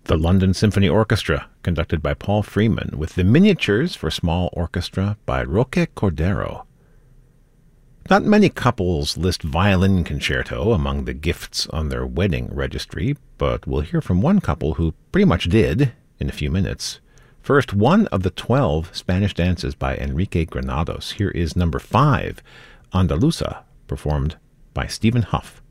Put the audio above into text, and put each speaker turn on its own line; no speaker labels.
The London Symphony Orchestra, conducted by Paul Freeman, with the Miniatures for Small Orchestra by Roque Cordero. Not many couples list violin concerto among the gifts on their wedding registry, but we'll hear from one couple who pretty much did in a few minutes. First, one of the 12 Spanish dances by Enrique Granados. Here is number 5, Andalusa, performed by Stephen Huff.